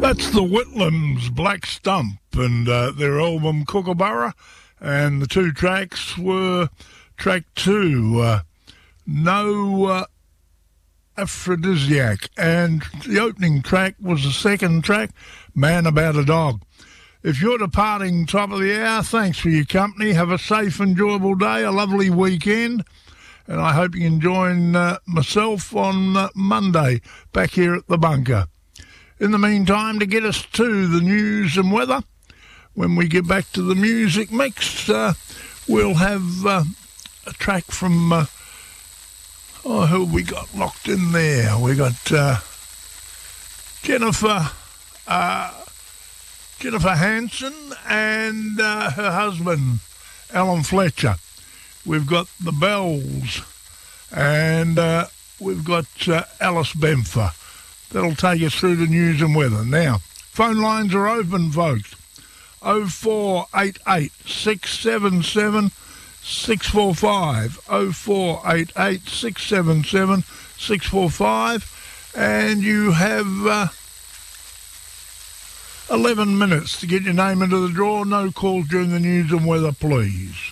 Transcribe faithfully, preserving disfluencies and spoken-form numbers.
That's the Whitlams, Black Stump, and uh, their album Kookaburra, and the two tracks were track two, uh, No uh, Aphrodisiac, and the opening track was the second track, Man About a Dog. If you're departing top of the hour, thanks for your company. Have a safe, enjoyable day, a lovely weekend, and I hope you can join uh, myself on uh, Monday back here at the bunker. In the meantime, to get us to the news and weather, when we get back to the music mix, uh, we'll have uh, a track from, uh, oh, who have we got locked in there? We got uh, Jennifer, uh, Jennifer Hanson and uh, her husband, Alan Fletcher. We've got the Bells, and uh, we've got uh, Alice Bempher. That'll take us through the news and weather. Now, phone lines are open, folks. oh four eight eight, six seven seven, six four five. oh four eight eight, six seven seven, six four five. And you have uh, eleven minutes to get your name into the draw. No calls during the news and weather, please.